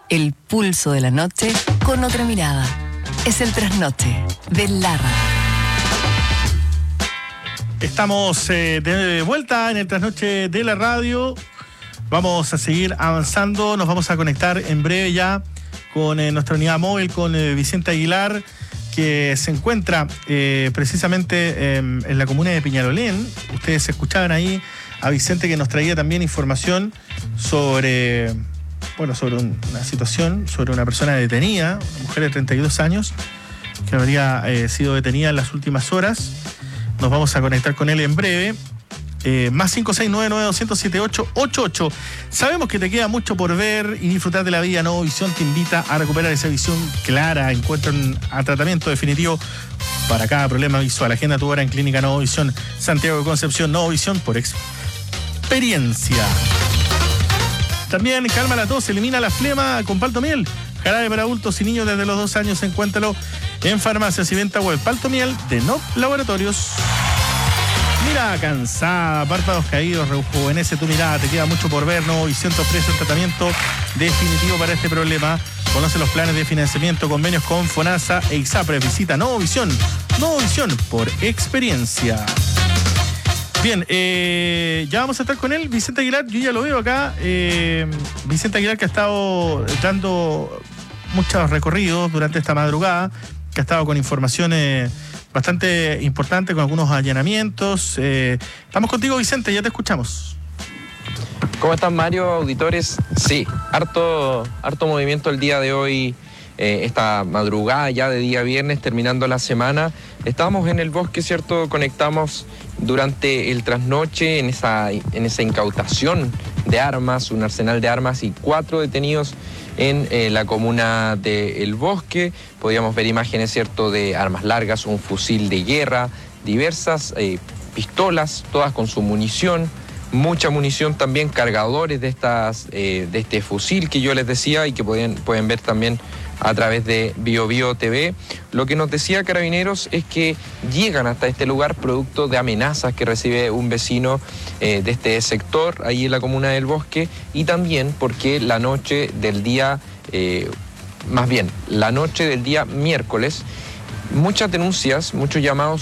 El pulso de la noche con otra mirada. Es el trasnoche de la radio. Estamos de vuelta en el trasnoche de la radio. Vamos a seguir avanzando. Nos vamos a conectar en breve ya con nuestra unidad móvil, con Vicente Aguilar, que se encuentra precisamente en la comuna de Peñalolén. Ustedes escuchaban ahí a Vicente, que nos traía también información sobre una situación, sobre una persona detenida, una mujer de 32 años, que habría sido detenida en las últimas horas. Nos vamos a conectar con él en breve. Más 569-207-888. Sabemos que te queda mucho por ver y disfrutar de la vida. Nuevo Visión te invita a recuperar esa visión clara. Encuentran a tratamiento definitivo para cada problema visual. Agenda tu hora en Clínica Nuevo Visión, Santiago de Concepción. Nuevo Visión por experiencia. También calma la tos, elimina la flema con Paltomiel. Jarabe para adultos y niños desde los 2 años. Encuéntralo en farmacias y venta web. Paltomiel de NOP Laboratorios. Mirada cansada, párpados caídos, rejuvenece tu mirada, te queda mucho por ver. Nuevo Visión te ofrece un tratamiento definitivo para este problema. Conoce los planes de financiamiento, convenios con FONASA e ISAPRE. Visita Nuevo Visión por experiencia. Bien, ya vamos a estar con él, Vicente Aguilar. Yo ya lo veo acá. Vicente Aguilar, que ha estado dando muchos recorridos durante esta madrugada, que ha estado con informaciones bastante importante, con algunos allanamientos. Estamos contigo, Vicente, ya te escuchamos. ¿Cómo están, Mario, auditores? Sí, harto movimiento el día de hoy, esta madrugada ya de día viernes, terminando la semana. Estábamos en el bosque, ¿cierto? Conectamos durante el trasnoche en esa incautación de armas, un arsenal de armas y 4 detenidos en la comuna de El Bosque. Podíamos ver imágenes, ¿cierto?, de armas largas, un fusil de guerra, diversas pistolas, todas con su munición, mucha munición también, cargadores de este fusil que yo les decía y que pueden ver también a través de BioBio TV. Lo que nos decía Carabineros es que llegan hasta este lugar producto de amenazas que recibe un vecino de este sector, ahí en la comuna del Bosque, y también porque la noche del día miércoles, muchas denuncias, muchos llamados